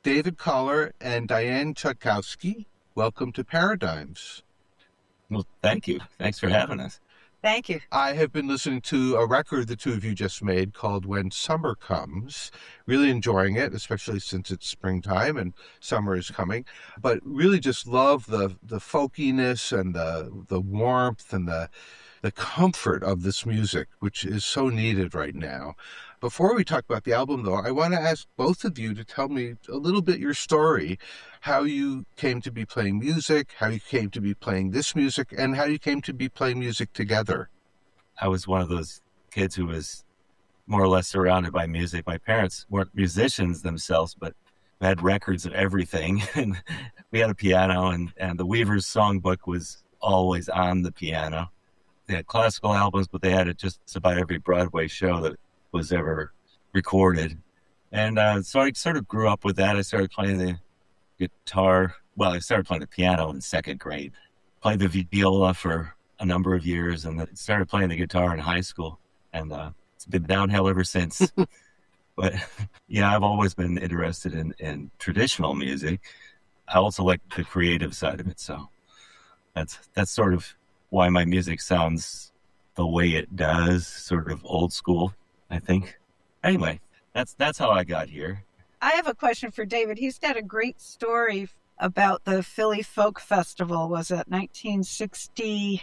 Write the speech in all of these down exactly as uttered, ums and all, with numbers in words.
David Collar and Diane Chutkowski. Welcome to Paradigms. Well, thank you. Thanks for having us. Thank you. I have been listening to a record the two of you just made called When Summer Comes. Really enjoying it, especially since it's springtime and summer is coming. But really just love the the folkiness and the the warmth and the the comfort of this music, which is so needed right now. Before we talk about the album, though, I want to ask both of you to tell me a little bit your story, how you came to be playing music, how you came to be playing this music, and how you came to be playing music together. I was one of those kids who was more or less surrounded by music. My parents weren't musicians themselves, but we had records of everything. And we had a piano, and, and the Weavers songbook was always on the piano. They had classical albums, but they had it just about every Broadway show that was ever recorded. And uh, so I sort of grew up with that. I started playing the guitar. Well, I started playing the piano in second grade. Played the viola for a number of years, and then started playing the guitar in high school. And uh, it's been downhill ever since. But yeah, I've always been interested in, in traditional music. I also like the creative side of it. So that's that's sort of why my music sounds the way it does, sort of old school, I think. Anyway, that's that's how I got here. I have a question for David. He's got a great story about the Philly Folk Festival. Was it nineteen sixty-eight?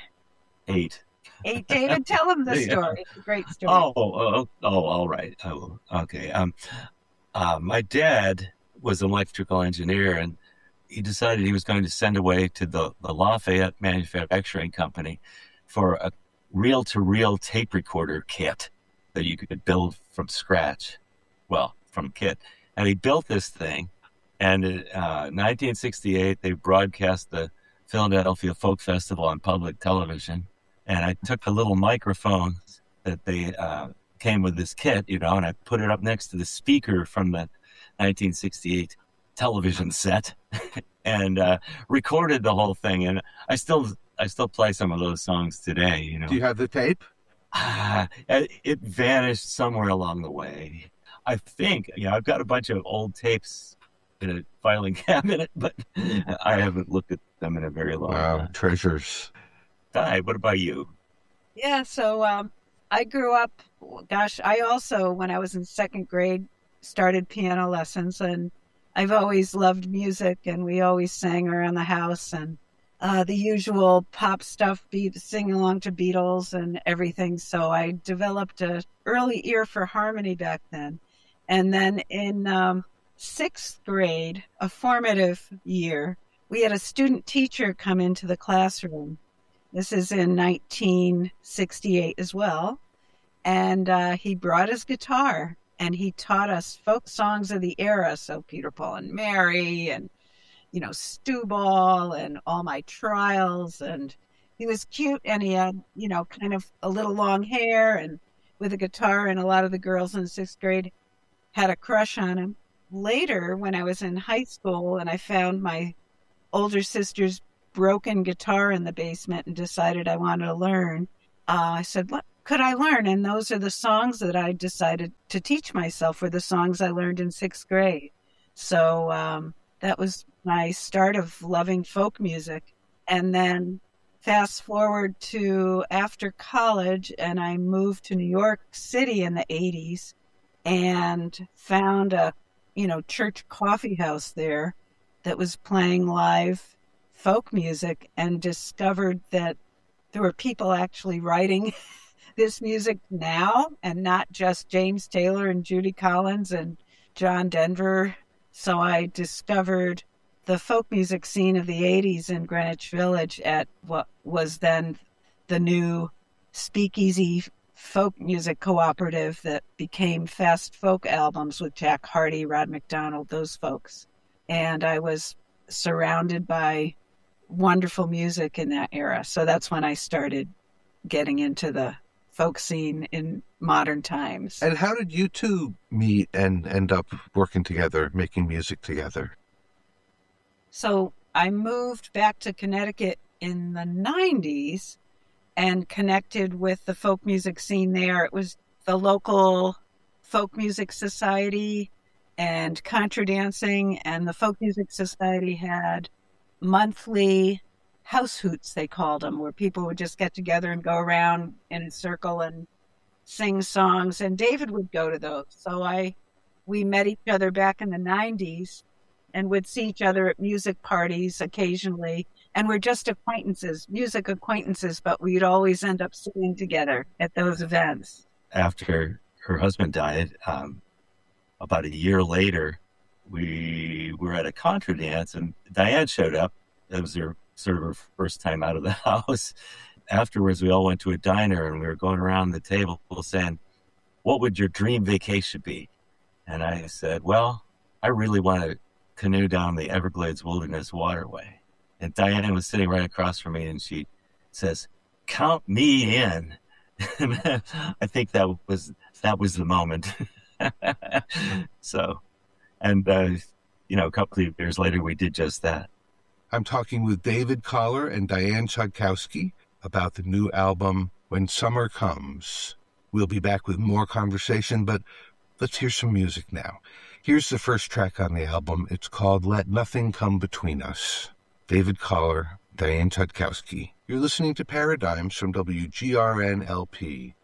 Eight. David, tell him the Yeah. story. It's a great story. Oh, oh, oh, all right. Oh, okay. Um, uh, my dad was an electrical engineer, and he decided he was going to send away to the, the Lafayette Manufacturing Company for a reel-to-reel tape recorder kit that you could build from scratch. Well, from kit. And he built this thing, and in uh, nineteen sixty-eight, they broadcast the Philadelphia Folk Festival on public television. And I took the little microphones that they uh, came with this kit, you know, and I put it up next to the speaker from the nineteen sixty-eight television set and uh, recorded the whole thing. And I still I still play some of those songs today, you know. Do you have the tape? Ah, it vanished somewhere along the way. I think, yeah, I've got a bunch of old tapes in a filing cabinet, but I haven't looked at them in a very long Wow, time. treasures. Di, what about you? Yeah, so um, I grew up, gosh, I also, when I was in second grade, started piano lessons, and I've always loved music, and we always sang around the house, and uh, the usual pop stuff, be sing along to Beatles and everything. So I developed a early ear for harmony back then. And then in um, sixth grade, a formative year, we had a student teacher come into the classroom. This is in nineteen sixty-eight as well. And uh, he brought his guitar and he taught us folk songs of the era. So Peter, Paul and Mary and, you know, Stew Ball and All My Trials. And he was cute and he had, you know, kind of a little long hair and with a guitar. And a lot of the girls in sixth grade had a crush on him. Later, when I was in high school and I found my older sister's broken guitar in the basement and decided I wanted to learn, uh, I said, what could I learn? And those are the songs that I decided to teach myself, were the songs I learned in sixth grade. So um, that was my start of loving folk music. And then fast forward to after college, and I moved to New York City in the eighties and found a, you know, church coffee house there that was playing live folk music, and discovered that there were people actually writing this music now and not just James Taylor and Judy Collins and John Denver. So I discovered the folk music scene of the eighties in Greenwich Village at what was then the new Speakeasy Folk Music Cooperative that became Fast Folk Albums with Jack Hardy, Rod McDonald, those folks. And I was surrounded by wonderful music in that era. So that's when I started getting into the folk scene in modern times. And how did you two meet and end up working together, making music together? So I moved back to Connecticut in the nineties and connected with the folk music scene there. It was the local folk music society, and contra dancing, and the Folk Music Society had monthly house hoots, they called them, where people would just get together and go around in a circle and sing songs. And David would go to those. So I, we met each other back in the nineties and would see each other at music parties occasionally. And we're just acquaintances, music acquaintances, but we'd always end up singing together at those events. After her husband died, um, about a year later, we were at a contra dance, and Diane showed up. It was her sort of her first time out of the house. Afterwards, we all went to a diner, and we were going around the table saying, "What would your dream vacation be?" And I said, "Well, I really want to canoe down the Everglades Wilderness Waterway." And Diane was sitting right across from me, and she says, "Count me in." And I think that was that was the moment. So, and uh, you know, a couple of years later, we did just that. I'm talking with David Kahler and Diane Chodkowski about the new album, When Summer Comes. We'll be back with more conversation, but let's hear some music now. Here's the first track on the album. It's called Let Nothing Come Between Us. David Kahler, Diane Chodkowski. You're listening to Paradigms from W G R N L P,